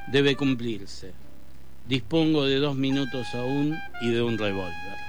debe cumplirse. Dispongo de 2 minutos aún y de un revólver.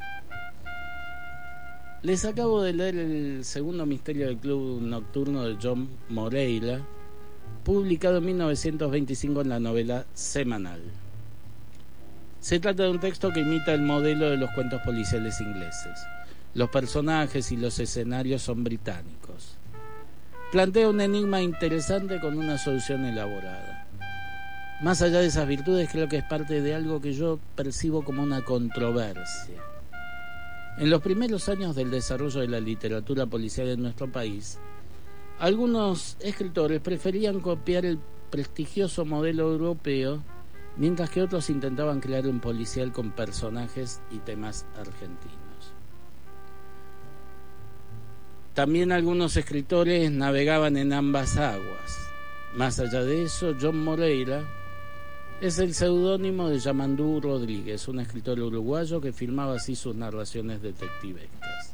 Les acabo de leer el segundo misterio del Club Nocturno de John Moreira, publicado en 1925 en la novela Semanal. Se trata de un texto que imita el modelo de los cuentos policiales ingleses. Los personajes y los escenarios son británicos. Plantea un enigma interesante con una solución elaborada. Más allá de esas virtudes, creo que es parte de algo que yo percibo como una controversia. En los primeros años del desarrollo de la literatura policial en nuestro país, algunos escritores preferían copiar el prestigioso modelo europeo, mientras que otros intentaban crear un policial con personajes y temas argentinos. También algunos escritores navegaban en ambas aguas. Más allá de eso, John Moreira es el seudónimo de Yamandú Rodríguez, un escritor uruguayo que firmaba así sus narraciones detectivescas.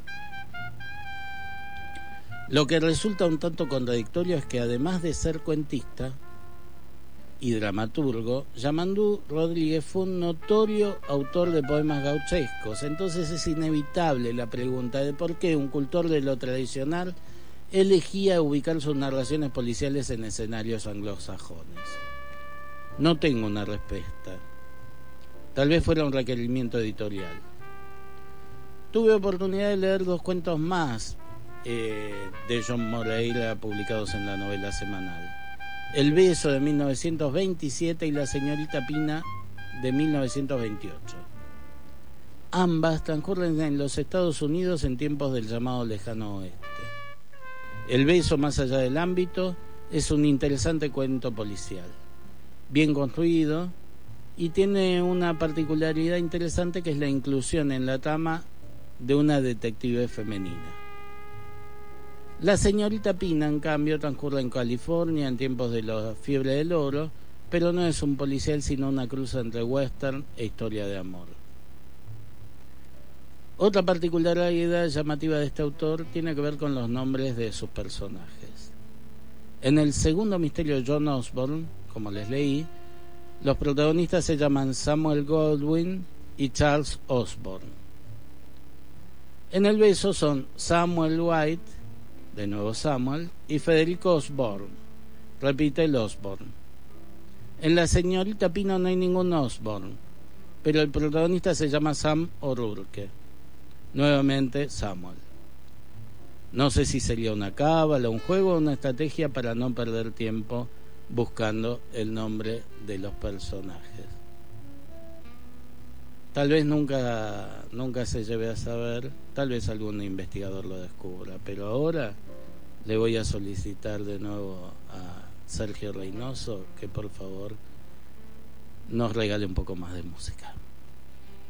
Lo que resulta un tanto contradictorio es que además de ser cuentista y dramaturgo, Yamandú Rodríguez fue un notorio autor de poemas gauchescos. Entonces es inevitable la pregunta de por qué un cultor de lo tradicional elegía ubicar sus narraciones policiales en escenarios anglosajones. No tengo una respuesta. Tal vez fuera un requerimiento editorial. Tuve oportunidad de leer 2 cuentos más de John Moreira publicados en la novela Semanal. El beso de 1927 y La señorita Pina de 1928. Ambas transcurren en los Estados Unidos en tiempos del llamado lejano oeste. El beso, más allá del ámbito, es un interesante cuento policial, bien construido, y tiene una particularidad interesante que es la inclusión en la trama de una detective femenina. La señorita Pina, en cambio, transcurre en California en tiempos de la fiebre del oro, pero no es un policial sino una cruza entre western e historia de amor. Otra particularidad llamativa de este autor tiene que ver con los nombres de sus personajes. En el segundo misterio de John Osborne, como les leí, los protagonistas se llaman Samuel Goldwyn y Charles Osborne. En el beso son Samuel White, de nuevo Samuel, y Federico Osborne, repite el Osborne. En La señorita Pina no hay ningún Osborne, pero el protagonista se llama Sam O'Rourke, nuevamente Samuel. No sé si sería una cábala, un juego o una estrategia para no perder tiempo buscando el nombre de los personajes. Tal vez nunca se lleve a saber, tal vez algún investigador lo descubra, pero ahora le voy a solicitar de nuevo a Sergio Reynoso que por favor nos regale un poco más de música.